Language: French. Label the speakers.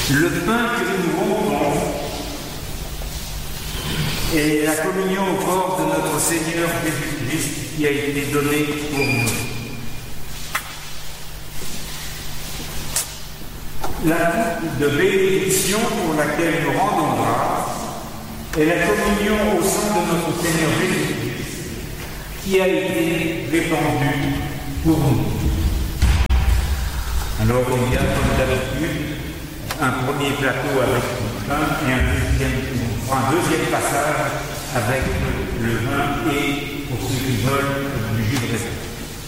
Speaker 1: Le pain que nous rompons est la communion au corps de notre Seigneur Jésus-Christ qui a été donné pour nous. La coupe de bénédiction pour laquelle nous rendons grâce est la communion au sang de notre Seigneur Jésus-Christ qui a été répandue pour nous. Alors il y a comme d'habitude un premier plateau avec du pain et un deuxième passage avec le vin et pour ceux qui veulent